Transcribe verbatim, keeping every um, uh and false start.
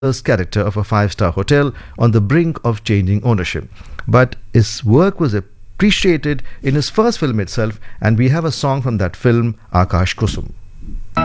character of a five-star hotel on the brink of changing ownership. But his work was appreciated in his first film itself, and we have a song from that film, Akash Kusum.